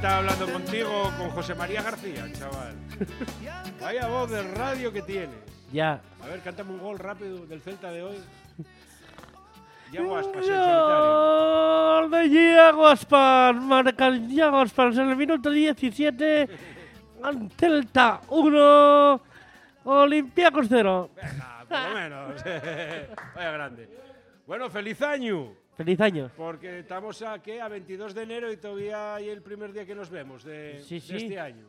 estaba hablando contigo con José María García, chaval. Vaya voz de radio que tienes. Ya. A ver, cántame un gol rápido del Celta de hoy. Iago Aspas, en solitario. Gol de Iago Aspas. Marca Iago Aspas en el minuto 17. Celta 1. Olympiacos 0. Venga, por lo menos. Vaya grande. Bueno, feliz año. Feliz año. Porque estamos a 22 de enero y todavía hay el primer día que nos vemos de este año.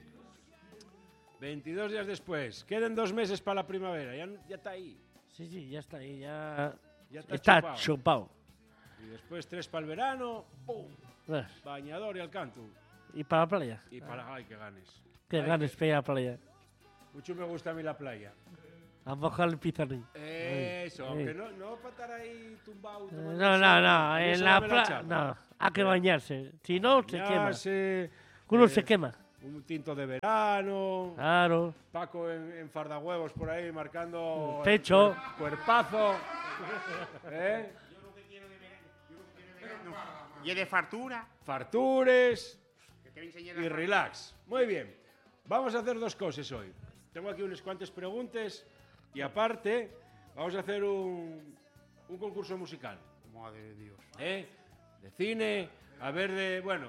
22 días después. Quedan 2 meses para la primavera. Ya está ahí. Sí, ya está ahí. Ya está chupado. Y después 3 para el verano. ¡Pum! Bañador y al canto. Y para la playa. Y para... ¡Ay, que ganes! Que ganes para ir a la playa. Mucho me gusta a mí la playa. A mojar el pizarrín. Eso, aunque no para estar ahí tumbado. No, en la playa. No, hay que bañarse. Si no, se quema. Uno se quema. Un tinto de verano. Claro. Paco en fardahuevos por ahí marcando. El pecho. Cuerpazo. ¿Eh? Yo lo que quiero de verano. Y de fartura. Fartures. Que te voy a enseñar Y relax. Muy bien. Vamos a hacer 2 cosas hoy. Tengo aquí unas cuantas preguntas. Y aparte, vamos a hacer un concurso musical. Madre de Dios. De cine, a ver de... Bueno,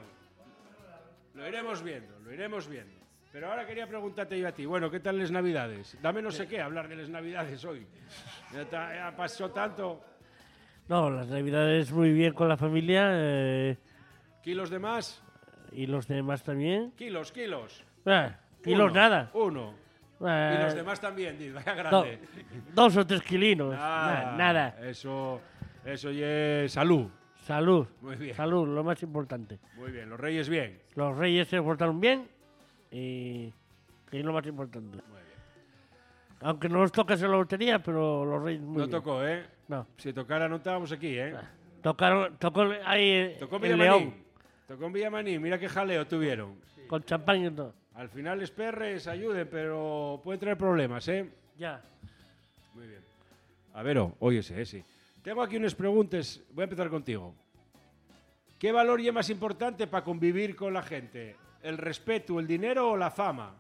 lo iremos viendo. Pero ahora quería preguntarte yo a ti. Bueno, ¿qué tal las Navidades? Dame no sé qué hablar de las Navidades hoy. Ya pasó tanto. No, las Navidades muy bien con la familia. ¿Kilos de más? Y los demás también. Kilos. Kilos Uno, nada. Uno. Y los demás también, vaya grande. 2 o 3 kilinos. Nada. Eso ya es salud. Salud. Muy bien. Salud, lo más importante. Muy bien, los reyes bien. Los reyes se portaron bien y que es lo más importante. Muy bien. Aunque no nos tocase la lotería, pero los reyes muy bien. No tocó, ¿eh? No. Si tocara no estábamos aquí, ¿eh? Tocó ahí Tocó el Villamaní. León. Tocó en Villamaní, mira qué jaleo tuvieron. Con champán y todo. Al final les perres ayuden, pero pueden tener problemas, ¿eh? Ya. Muy bien. A ver, óyese, sí. Tengo aquí unas preguntas. Voy a empezar contigo. ¿Qué valor es más importante para convivir con la gente? ¿El respeto, el dinero o la fama?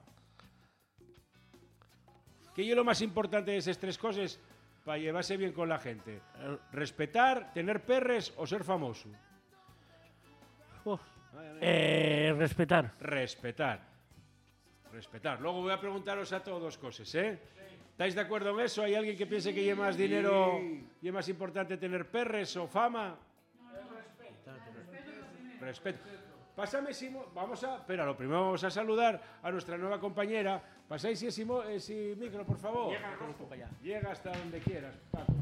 ¿Qué es lo más importante de esas 3 cosas para llevarse bien con la gente? ¿Respetar, tener perres o ser famoso? Respetar. Respetar. Luego voy a preguntaros a todos 2 cosas, ¿eh? ¿Estáis de acuerdo en eso? ¿Hay alguien que piense que lleva más dinero y es más importante tener perres o fama? Respeto. Pásame, Simón. Espera, lo primero vamos a saludar a nuestra nueva compañera. Pasáis ese micro, por favor. Llega hasta donde quieras, Paco.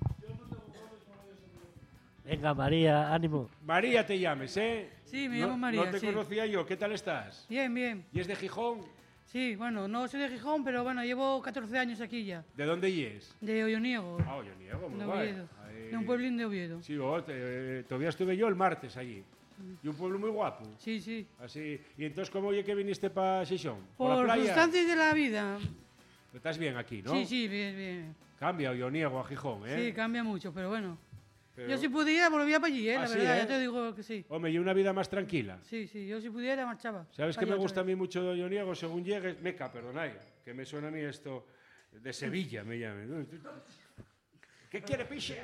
Venga, María, ánimo. María te llames, ¿eh? Sí, me llamo María. No te conocía yo. ¿Qué tal estás? Bien. ¿Y es de Gijón? Sí, bueno, no soy de Gijón, pero bueno, llevo 14 años aquí ya. ¿De dónde es? De Olloniego. Ah, Olloniego, muy De guay. Oviedo. De un pueblín de Oviedo. Sí, todavía estuve yo el martes allí. Y un pueblo muy guapo. Sí. Así. ¿Y entonces cómo oye que viniste para Xixón? Por la playa? circunstancias de la vida. Estás bien aquí, ¿no? Sí, bien. Cambia Olloniego a Gijón, ¿eh? Sí, cambia mucho, pero bueno. Pero... Yo si pudiera volvía para allí, la sí, verdad, ya te digo que sí. Hombre, y una vida más tranquila. Sí, yo si pudiera marchaba. ¿Sabes qué me gusta a mí mucho de Olloniego? Según llegues... Meca, perdonad, que me suena a mí esto... De Sevilla me llame. ¿Qué quiere, piche?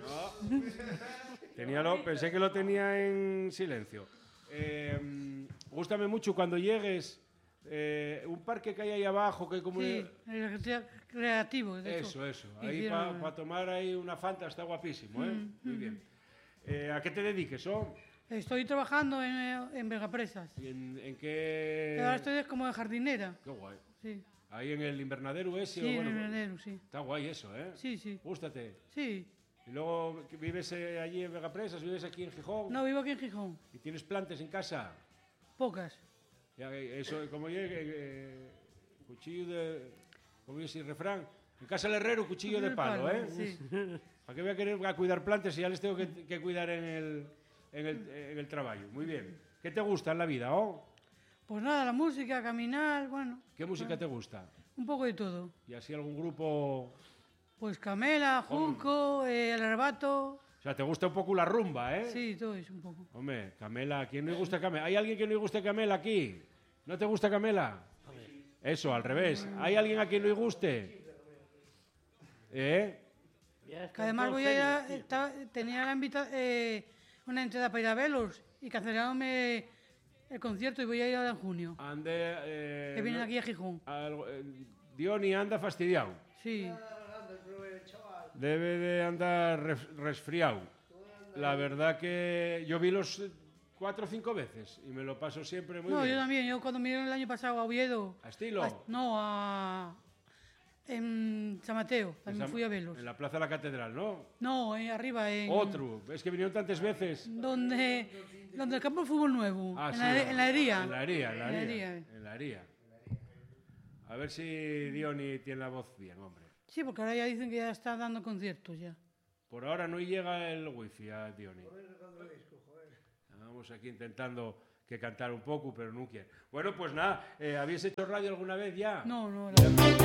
No. Pensé que lo tenía en silencio. Gústame mucho cuando llegues... un parque que hay ahí abajo que como... Sí, creativo. De eso. Ahí para tomar ahí una Fanta está guapísimo, ¿eh? Muy bien. ¿A qué te dediques, Estoy trabajando en Vegapresas. ¿Y en qué...? Ahora estoy como de jardinera. Qué guay. Sí. Ahí en el invernadero ese. Sí, en el invernadero, sí. Está guay eso, ¿eh? Sí. Gústate. Sí. ¿Y luego vives allí en Vegapresas? ¿Vives aquí en Gijón? No, vivo aquí en Gijón. ¿Y tienes plantas en casa? Pocas. Ya, eso, como llegue, cuchillo de... Como dice el refrán, en casa del herrero, cuchillo de palo, ¿eh? Sí. ¿Para qué voy a querer cuidar plantas si ya les tengo que cuidar en el trabajo? Muy bien. ¿Qué te gusta en la vida, Pues nada, la música, caminar, bueno. ¿Qué música te gusta? Un poco de todo. ¿Y así algún grupo...? Pues Camela, Junco, El Arrebato. O sea, te gusta un poco la rumba, ¿eh? Sí, todo eso un poco. Hombre, Camela, ¿a quién no le gusta Camela? ¿Hay alguien que no le guste Camela aquí? ¿No te gusta Camela? Eso, al revés. ¿Hay alguien a quien no le guste? ¿Eh? Que además voy a ir tenía una entrada para ir a verlos y cancelaron el concierto y voy a ir ahora en junio. Ande, Que vienen aquí a Gijón. Diony anda fastidiado. Sí. Debe de andar resfriado. La verdad que yo vi los 4 o 5 veces y me lo paso siempre muy No, bien. yo también. Yo cuando me dieron el año pasado a Oviedo. ¿A Estilo? En San Mateo. También fui a verlos. En la Plaza de la Catedral, ¿no? No, arriba. Otro. Es que vinieron tantas veces. Donde el campo de fútbol nuevo. Ah, en, sí, la, en la hería. En la hería, en la En la hería. hería. En la hería. A ver si Diony tiene la voz bien, hombre. Sí, porque ahora ya dicen que ya está dando conciertos ya. Por ahora no llega el wifi a Diony. Vamos aquí intentando que cantar un poco, pero no quiere. Bueno, pues nada, ¿habéis hecho radio alguna vez ya? No, no.